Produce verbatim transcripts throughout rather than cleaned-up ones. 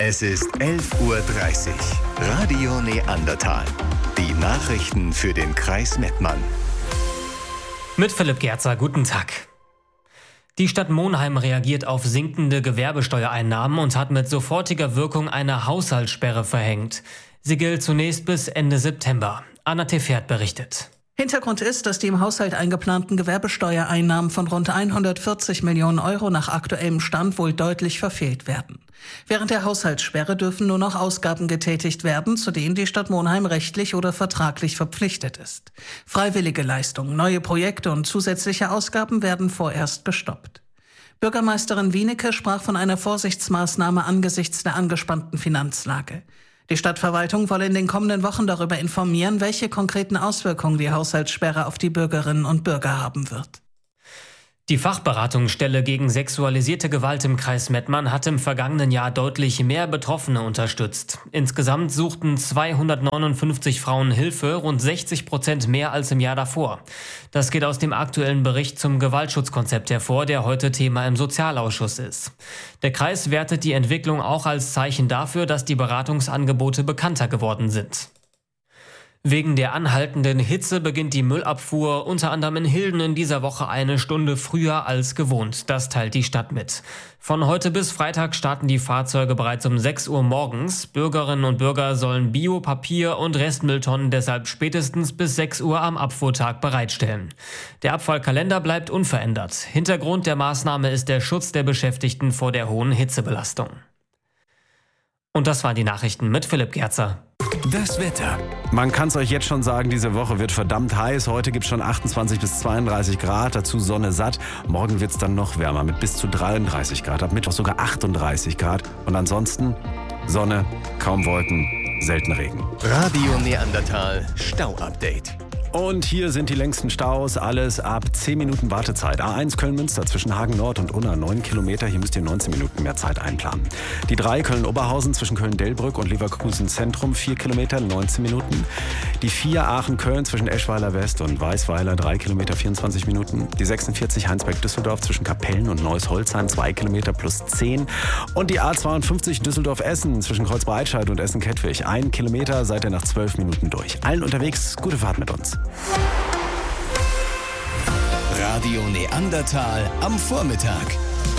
Es ist elf Uhr dreißig. Radio Neandertal. Die Nachrichten für den Kreis Mettmann. Mit Philipp Gerzer, guten Tag. Die Stadt Monheim reagiert auf sinkende Gewerbesteuereinnahmen und hat mit sofortiger Wirkung eine Haushaltssperre verhängt. Sie gilt zunächst bis Ende September. Anna Tefert berichtet. Hintergrund ist, dass die im Haushalt eingeplanten Gewerbesteuereinnahmen von rund hundertvierzig Millionen Euro nach aktuellem Stand wohl deutlich verfehlt werden. Während der Haushaltssperre dürfen nur noch Ausgaben getätigt werden, zu denen die Stadt Monheim rechtlich oder vertraglich verpflichtet ist. Freiwillige Leistungen, neue Projekte und zusätzliche Ausgaben werden vorerst gestoppt. Bürgermeisterin Wienecke sprach von einer Vorsichtsmaßnahme angesichts der angespannten Finanzlage. Die Stadtverwaltung wolle in den kommenden Wochen darüber informieren, welche konkreten Auswirkungen die Haushaltssperre auf die Bürgerinnen und Bürger haben wird. Die Fachberatungsstelle gegen sexualisierte Gewalt im Kreis Mettmann hat im vergangenen Jahr deutlich mehr Betroffene unterstützt. Insgesamt suchten zweihundertneunundfünfzig Frauen Hilfe, rund sechzig Prozent mehr als im Jahr davor. Das geht aus dem aktuellen Bericht zum Gewaltschutzkonzept hervor, der heute Thema im Sozialausschuss ist. Der Kreis wertet die Entwicklung auch als Zeichen dafür, dass die Beratungsangebote bekannter geworden sind. Wegen der anhaltenden Hitze beginnt die Müllabfuhr unter anderem in Hilden in dieser Woche eine Stunde früher als gewohnt. Das teilt die Stadt mit. Von heute bis Freitag starten die Fahrzeuge bereits um sechs Uhr morgens. Bürgerinnen und Bürger sollen Bio-, Papier- und Restmülltonnen deshalb spätestens bis sechs Uhr am Abfuhrtag bereitstellen. Der Abfallkalender bleibt unverändert. Hintergrund der Maßnahme ist der Schutz der Beschäftigten vor der hohen Hitzebelastung. Und das waren die Nachrichten mit Philipp Gerzer. Das Wetter. Man kann es euch jetzt schon sagen, diese Woche wird verdammt heiß. Heute gibt es schon achtundzwanzig bis zweiunddreißig Grad, dazu Sonne satt. Morgen wird es dann noch wärmer mit bis zu dreiunddreißig Grad, ab Mittwoch sogar achtunddreißig Grad. Und ansonsten Sonne, kaum Wolken, selten Regen. Radio Neandertal Stau-Update. Und hier sind die längsten Staus, alles ab zehn Minuten Wartezeit. A eins Köln-Münster zwischen Hagen Nord und Unna, neun Kilometer, hier müsst ihr neunzehn Minuten mehr Zeit einplanen. Die drei Köln-Oberhausen zwischen Köln-Delbrück und Leverkusen Zentrum, vier Kilometer, neunzehn Minuten. Die vier Aachen-Köln zwischen Eschweiler West und Weißweiler, drei Kilometer, vierundzwanzig Minuten. Die sechsundvierzig Heinsberg-Düsseldorf zwischen Kapellen und Neuss-Holzheim, zwei Kilometer plus zehn. Und die A zweiundfünfzig Düsseldorf-Essen zwischen Kreuzbreitscheid und Essen-Kettwig, ein Kilometer, seid ihr nach zwölf Minuten durch. Allen unterwegs, gute Fahrt mit uns. Radio Neandertal am Vormittag.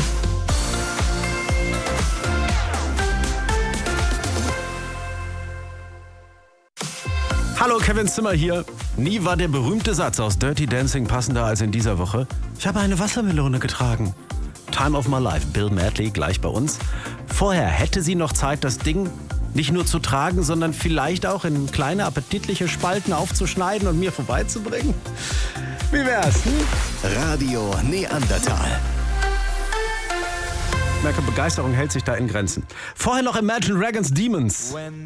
Hallo, Kevin Zimmer hier. Nie war der berühmte Satz aus Dirty Dancing passender als in dieser Woche. Ich habe eine Wassermelone getragen. Time of my life, Bill Medley, gleich bei uns. Vorher hätte sie noch Zeit, das Ding nicht nur zu tragen, sondern vielleicht auch in kleine appetitliche Spalten aufzuschneiden und mir vorbeizubringen. Wie wär's, hm? Radio Neandertal. Ich merke, Begeisterung hält sich da in Grenzen. Vorher noch Imagine Dragons Demons.